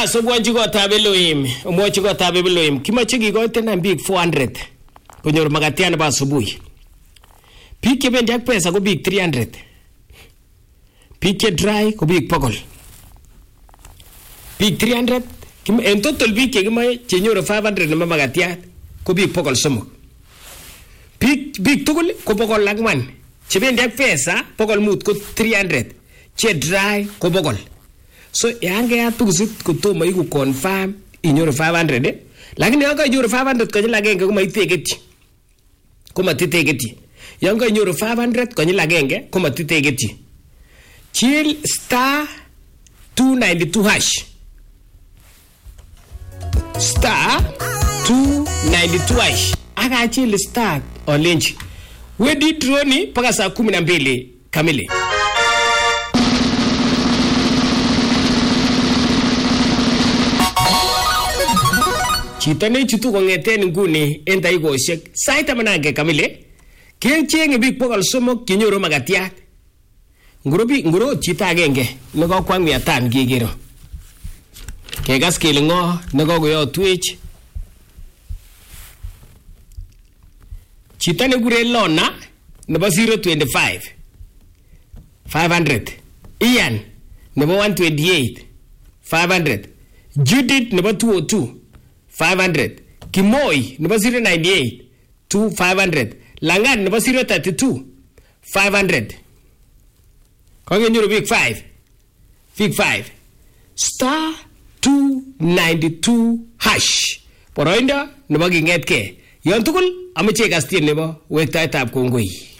Bas obwanji kotab Elohim, omwochi kotab Elohim, kimoche kikoiten biik 400 konyor makatiat nebo asubuhi. Biik chebendi ak pesa ko biik 300. Biik che dry ko biik 100. Biik 300, en total biik chekimoe chenyoru 500 nebo makatiat ko biik 300. Biik tugul ko 400. Chebendi ak pesa 500 ko 300. Che dry ko 100. So yan keyat tukusit kotomo iku confirm inyoru 500 lakini yan kainyoru 500 konyil agenge komaiteketyi. Komatiteketyi. Yan kainyoru 500 konyil agenge komatiteketyi. Chill star 292 hash. Star 292 hash. Aka chill star olenji. Wedi droni paka saa 12 kamili. Chito ne chutu kongeten nguni en daikoshek sait 11 kamili kechenge biik 300 kenyoru makatiat. Ngoro chito agenge ne kokwang 500 kekero. Kegas kele ngo ne kokoyotwech. Chito ne kure Lona nebo 025 500. Ian nebo 128 500. Judith nebo 202 500. Kimoi nebo 098 500. Langan nebo 032 500. Kongenyoru big 5. Big 5. Star 292 hash. Poroindo nebo kingetke. Yon tugul ameche kastien nebo wektaetab kongoi.